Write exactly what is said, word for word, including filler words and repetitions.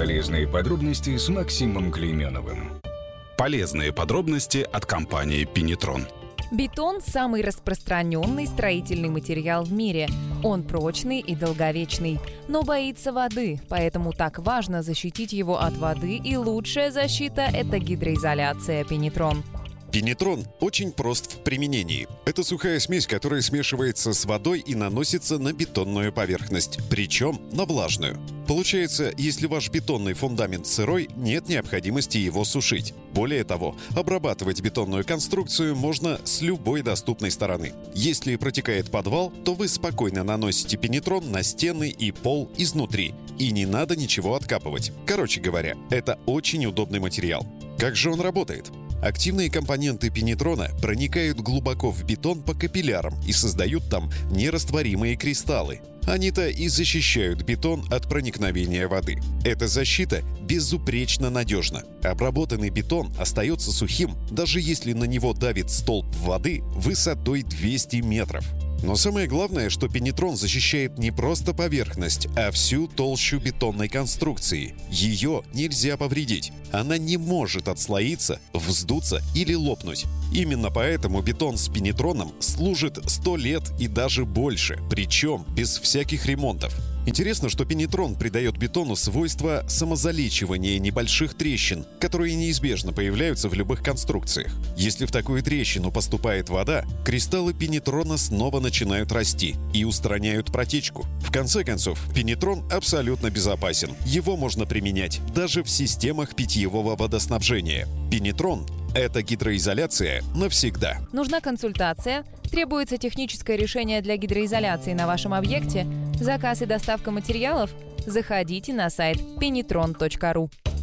Полезные подробности с Максимом Клейменовым. Полезные подробности от компании «Пенетрон». Бетон – самый распространенный строительный материал в мире. Он прочный и долговечный, но боится воды, поэтому так важно защитить его от воды, и лучшая защита – это гидроизоляция «Пенетрон». Пенетрон очень прост в применении. Это сухая смесь, которая смешивается с водой и наносится на бетонную поверхность, причем на влажную. Получается, если ваш бетонный фундамент сырой, нет необходимости его сушить. Более того, обрабатывать бетонную конструкцию можно с любой доступной стороны. Если протекает подвал, то вы спокойно наносите пенетрон на стены и пол изнутри, и не надо ничего откапывать. Короче говоря, это очень удобный материал. Как же он работает? Активные компоненты пенетрона проникают глубоко в бетон по капиллярам и создают там нерастворимые кристаллы. Они-то и защищают бетон от проникновения воды. Эта защита безупречно надежна. Обработанный бетон остается сухим, даже если на него давит столб воды высотой двести метров. Но самое главное, что пенетрон защищает не просто поверхность, а всю толщу бетонной конструкции. Ее нельзя повредить. Она не может отслоиться, вздуться или лопнуть. Именно поэтому бетон с пенетроном служит сто лет и даже больше, причем без всяких ремонтов. Интересно, что пенетрон придает бетону свойство самозалечивания небольших трещин, которые неизбежно появляются в любых конструкциях. Если в такую трещину поступает вода, кристаллы пенетрона снова начинают расти и устраняют протечку. В конце концов, пенетрон абсолютно безопасен. Его можно применять даже в системах питьевого водоснабжения. Пенетрон – это гидроизоляция навсегда. Нужна консультация? Требуется техническое решение для гидроизоляции на вашем объекте? Заказ и доставка материалов? Заходите на сайт пенетрон точка ру.